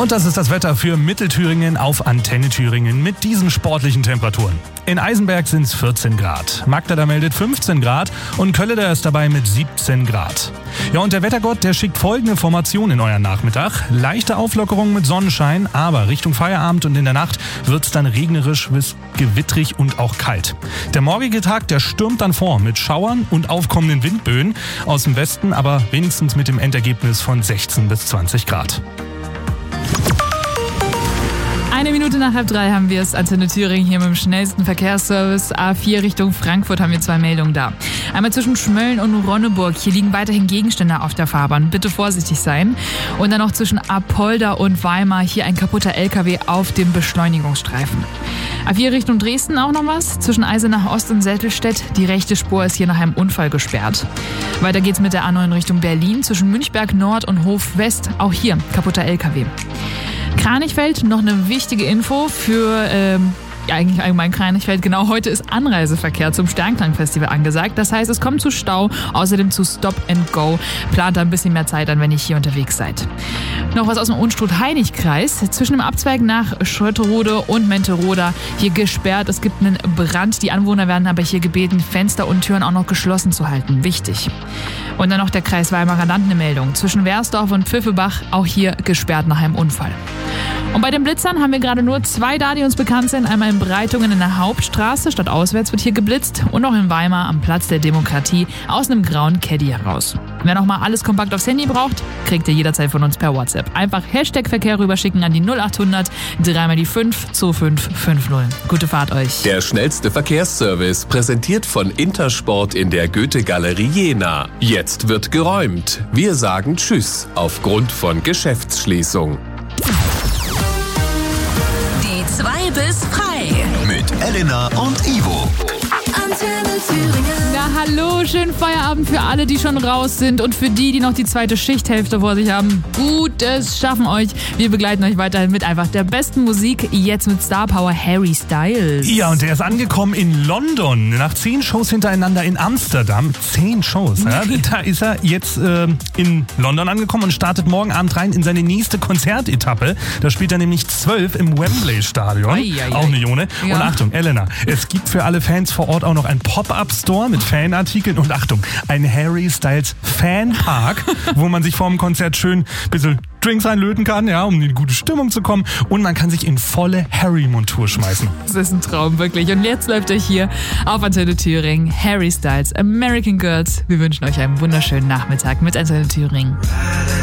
Und das ist das Wetter für Mittelthüringen auf Antenne Thüringen mit diesen sportlichen Temperaturen. In Eisenberg sind es 14 Grad, Magdala meldet 15 Grad und Kölleder ist dabei mit 17 Grad. Ja, und der Wettergott, der schickt folgende Formation in euren Nachmittag. Leichte Auflockerung mit Sonnenschein, aber Richtung Feierabend und in der Nacht wird es dann regnerisch bis gewittrig und auch kalt. Der morgige Tag, der stürmt dann vor mit Schauern und aufkommenden Windböen aus dem Westen, aber wenigstens mit dem Endergebnis von 16 bis 20 Grad. 2:01 haben wir es. Antenne Thüringen hier mit dem schnellsten Verkehrsservice. A4 Richtung Frankfurt haben wir 2 Meldungen da. Einmal zwischen Schmölln und Ronneburg. Hier liegen weiterhin Gegenstände auf der Fahrbahn. Bitte vorsichtig sein. Und dann noch zwischen Apolda und Weimar. Hier ein kaputter LKW auf dem Beschleunigungsstreifen. A4 Richtung Dresden auch noch was. Zwischen Eisenach Ost und Sättelstedt. Die rechte Spur ist hier nach einem Unfall gesperrt. Weiter geht's mit der A9 Richtung Berlin. Zwischen Münchberg Nord und Hof West. Auch hier kaputter LKW. Kranichfeld, noch eine wichtige Info für eigentlich allgemein Kranichfeld. Genau, heute ist Anreiseverkehr zum Sternklang-Festival angesagt. Das heißt, es kommt zu Stau, außerdem zu Stop and Go. Plant da ein bisschen mehr Zeit an, wenn ihr hier unterwegs seid. Noch was aus dem Unstrut-Heinig-Kreis. Zwischen dem Abzweig nach Schrötterode und Menteroda hier gesperrt. Es gibt einen Brand. Die Anwohner werden aber hier gebeten, Fenster und Türen auch noch geschlossen zu halten. Wichtig. Und dann noch der Kreis Weimarer Land eine Meldung. Zwischen Wersdorf und Pfiffenbach auch hier gesperrt nach einem Unfall. Und bei den Blitzern haben wir gerade nur 2 da, die uns bekannt sind. Einmal in Breitungen in der Hauptstraße, stadtauswärts wird hier geblitzt. Und auch in Weimar am Platz der Demokratie aus einem grauen Caddy heraus. Wer noch mal alles kompakt aufs Handy braucht, kriegt ihr jederzeit von uns per WhatsApp. Einfach #Verkehr rüberschicken an die 0800 3x5 2550. Gute Fahrt euch. Der schnellste Verkehrsservice präsentiert von Intersport in der Goethe-Galerie Jena. Jetzt wird geräumt. Wir sagen Tschüss aufgrund von Geschäftsschließung. Die 2 bis frei. Mit Elena und Ivo. Antenne Thüringen. Na hallo, schönen Feierabend für alle, die schon raus sind und für die noch die zweite Schichthälfte vor sich haben. Gutes Schaffen euch. Wir begleiten euch weiterhin mit einfach der besten Musik. Jetzt mit Star Power Harry Styles. Ja, und der ist angekommen in London. Nach 10 Shows hintereinander in Amsterdam. 10 Shows, ja? Da ist er jetzt in London angekommen und startet morgen Abend rein in seine nächste Konzertetappe. Da spielt er nämlich 12 im Wembley-Stadion. Auch eine Jone. Ja. Und Achtung, Elena, es gibt für alle Fans vor Ort auch noch einen Pop-Up-Store mit Fanartikeln und Achtung, ein Harry Styles Fanpark, wo man sich vor dem Konzert schön ein bisschen Drinks einlöten kann, ja, um in eine gute Stimmung zu kommen, und man kann sich in volle Harry-Montur schmeißen. Das ist ein Traum, wirklich. Und jetzt läuft euch hier auf Antenne Thüringen Harry Styles American Girls. Wir wünschen euch einen wunderschönen Nachmittag mit Antenne Thüringen.